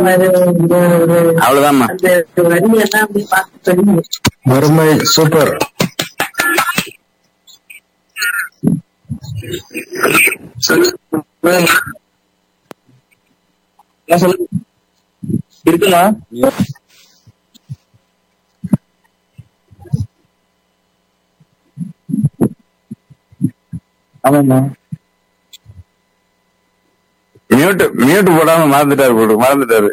அவ்வளவுதாம்மா. அருமை, சூப்பர். இருக்குமா? ஆமாமா. மியூட் போடாம மறந்துட்டாரு.